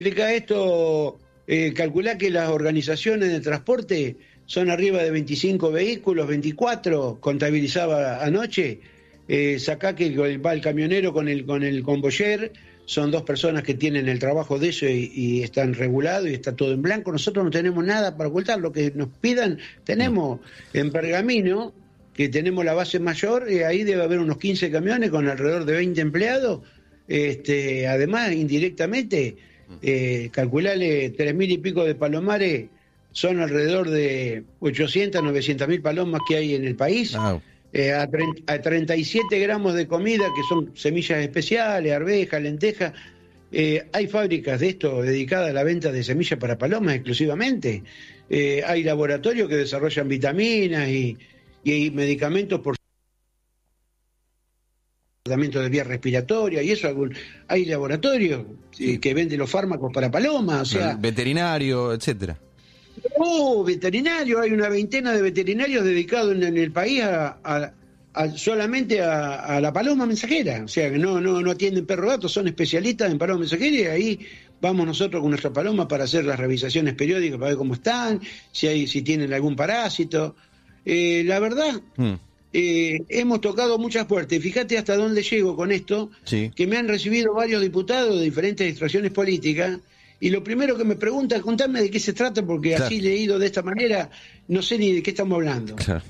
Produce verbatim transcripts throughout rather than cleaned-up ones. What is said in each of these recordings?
Explica esto, eh, calculá que las organizaciones de transporte son arriba de veinticinco vehículos, veinticuatro, contabilizaba anoche. Eh, sacá que va el camionero con el con el convoyer, son dos personas que tienen el trabajo de eso y, y están regulados y está todo en blanco. Nosotros no tenemos nada para ocultar, lo que nos pidan tenemos en Pergamino, que tenemos la base mayor, y ahí debe haber unos quince camiones con alrededor de veinte empleados. Este, además, indirectamente, eh, calculale tres mil y pico de palomares, son alrededor de ochocientas, novecientas mil palomas que hay en el país. Wow. Eh, a, a treinta y siete gramos de comida, que son semillas especiales, arvejas, lentejas. Eh, hay fábricas de esto dedicadas a la venta de semillas para palomas exclusivamente. Eh, hay laboratorios que desarrollan vitaminas y, y hay medicamentos por tratamiento de vía respiratoria y eso. Algún, hay laboratorios eh, que venden los fármacos para palomas, o sea, el veterinario, etcétera. Oh, veterinario, hay una veintena de veterinarios dedicados en, en el país a, a, a solamente a, a la paloma mensajera, o sea que no, no, no atienden perro gato, son especialistas en paloma mensajera y ahí vamos nosotros con nuestra paloma para hacer las revisaciones periódicas para ver cómo están, si hay, si tienen algún parásito. Eh, la verdad, mm. eh, hemos tocado muchas puertas y fíjate hasta dónde llego con esto, sí. que me han recibido varios diputados de diferentes extracciones políticas. Y lo primero que me pregunta es contame de qué se trata, porque claro. así leído de esta manera no sé ni de qué estamos hablando. Claro.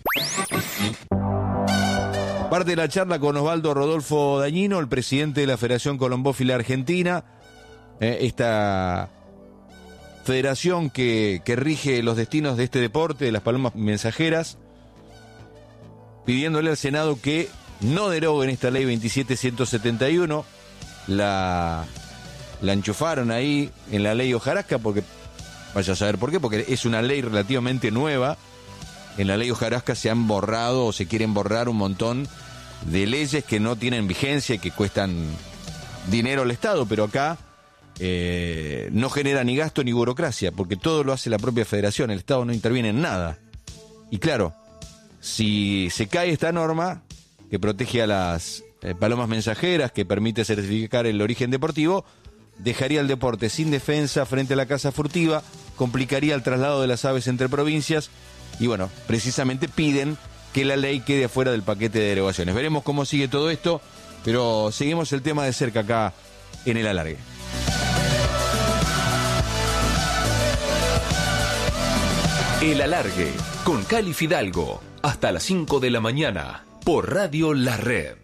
Parte de la charla con Osvaldo Rodolfo Dañino, el presidente de la Federación Colombófila Argentina, eh, esta federación que, que rige los destinos de este deporte, de las palomas mensajeras, pidiéndole al Senado que no deroguen esta ley veintisiete ciento setenta y uno, la... La enchufaron ahí en la ley hojarasca, porque vaya a saber por qué, porque es una ley relativamente nueva. En la ley hojarasca se han borrado o se quieren borrar un montón de leyes que no tienen vigencia y que cuestan dinero al Estado, pero acá eh, no genera ni gasto ni burocracia, porque todo lo hace la propia federación, el Estado no interviene en nada. Y claro, si se cae esta norma que protege a las eh, palomas mensajeras, que permite certificar el origen deportivo, dejaría el deporte sin defensa frente a la caza furtiva, complicaría el traslado de las aves entre provincias y bueno, precisamente piden que la ley quede afuera del paquete de derogaciones. Veremos cómo sigue todo esto, pero seguimos el tema de cerca acá en El Alargue. El Alargue, con Cali Fidalgo, hasta las cinco de la mañana, por Radio La Red.